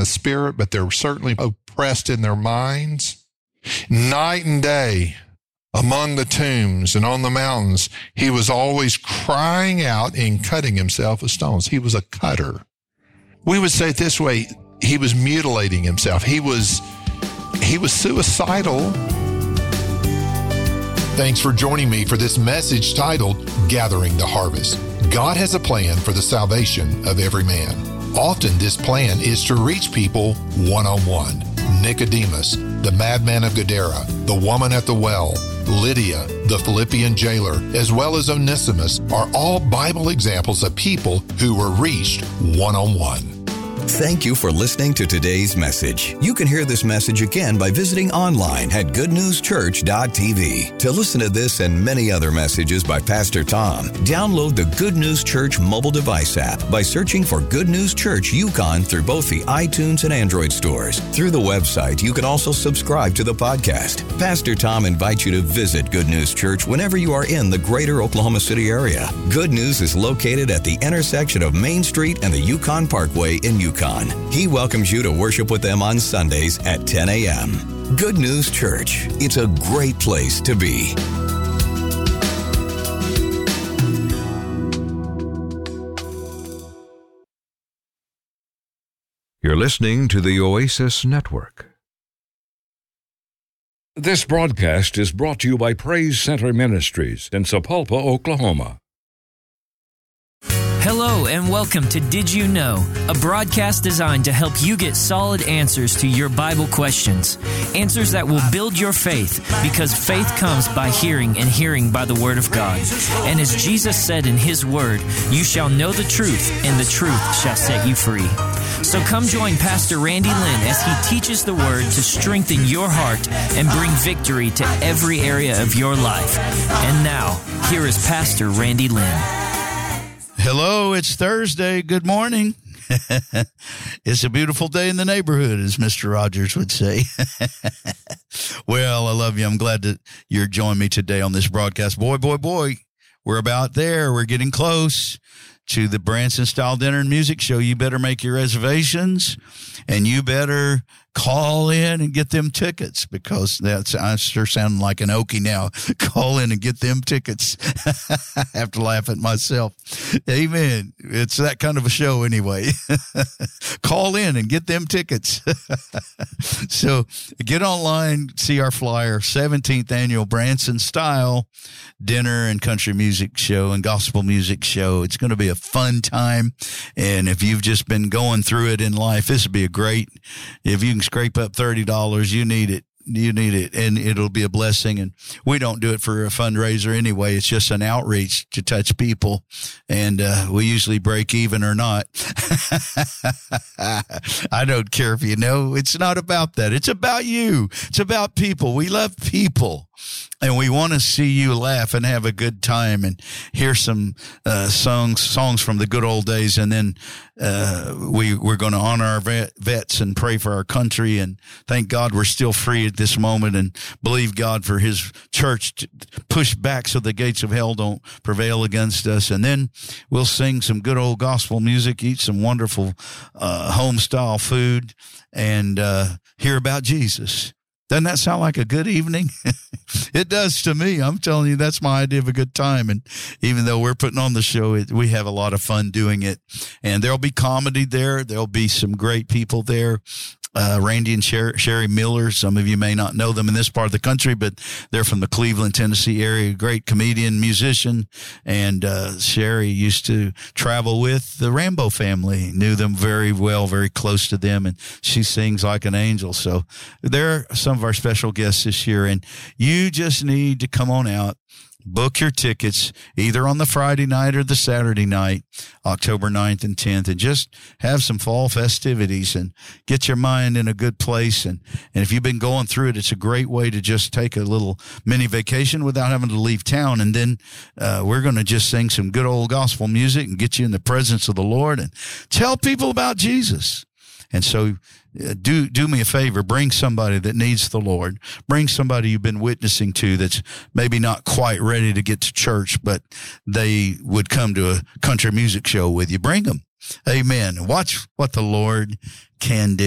spirit, but they're certainly oppressed in their minds. Night and day, among the tombs and on the mountains, he was always crying out and cutting himself with stones. He was a cutter. We would say it this way, he was mutilating himself. He was suicidal. Thanks for joining me for this message titled, Gathering the Harvest. God has a plan for the salvation of every man. Often this plan is to reach people one-on-one. Nicodemus, the madman of Gadara, the woman at the well, Lydia, the Philippian jailer, as well as Onesimus are all Bible examples of people who were reached one-on-one. Thank you for listening to today's message. You can hear this message again by visiting online at goodnewschurch.tv. To listen to this and many other messages by Pastor Tom, download the Good News Church mobile device app by searching for Good News Church Yukon through both the iTunes and Android stores. Through the website, you can also subscribe to the podcast. Pastor Tom invites you to visit Good News Church whenever you are in the greater Oklahoma City area. Good News is located at the intersection of Main Street and the Yukon Parkway in Yukon. He welcomes you to worship with them on Sundays at 10 a.m. Good News Church. It's a great place to be. You're listening to the Oasis Network. This broadcast is brought to you by Praise Center Ministries in Sapulpa, Oklahoma. Hello and welcome to Did You Know, a broadcast designed to help you get solid answers to your Bible questions. Answers that will build your faith, because faith comes by hearing and hearing by the Word of God. And as Jesus said in His Word, you shall know the truth and the truth shall set you free. So come join Pastor Randy Lynn as he teaches the Word to strengthen your heart and bring victory to every area of your life. And now, here is Pastor Randy Lynn. Hello, it's Thursday. Good morning. It's a beautiful day in the neighborhood, as Mr. Rogers would say. Well, I love you. I'm glad that you're joining me today on this broadcast. Boy, we're about there. We're getting close to the Branson-style dinner and music show. You better make your reservations, and you better call in and get them tickets, because I sure sound like an Okie now. Call in and get them tickets. I have to laugh at myself. Amen. It's that kind of a show anyway. Call in and get them tickets. So get online, see our flyer, 17th Annual Branson-style Dinner and Country Music Show and Gospel Music Show. It's going to be a fun time, and if you've just been going through it in life, this would be a great, if you can scrape up $30, you need it. You need it, and it'll be a blessing. And we don't do it for a fundraiser anyway. It's just an outreach to touch people, and we usually break even or not. I don't care if you know. It's not about that. It's about you. It's about people. We love people, and we want to see you laugh and have a good time and hear some songs from the good old days. And then we're going to honor our vets and pray for our country, and thank God we're still free at this moment, and believe God for His church to push back so the gates of hell don't prevail against us. And then we'll sing some good old gospel music, eat some wonderful home-style food, and hear about Jesus. Doesn't that sound like a good evening? It does to me. I'm telling you, that's my idea of a good time. And even though we're putting on the show, we have a lot of fun doing it. And there'll be comedy there. There'll be some great people there. Randy and Sherry Miller. Some of you may not know them in this part of the country, but they're from the Cleveland, Tennessee area. Great comedian, musician. And Sherry used to travel with the Rambo family, knew them very well, very close to them, and she sings like an angel. So they're some of our special guests this year, and you just need to come on out. Book your tickets either on the Friday night or the Saturday night, October 9th and 10th, and just have some fall festivities and get your mind in a good place. And if you've been going through it, it's a great way to just take a little mini vacation without having to leave town. And then we're going to just sing some good old gospel music and get you in the presence of the Lord and tell people about Jesus. And so do me a favor, bring somebody that needs the Lord. Bring somebody you've been witnessing to that's maybe not quite ready to get to church, but they would come to a country music show with you. Bring them. Amen. Watch what the Lord can do.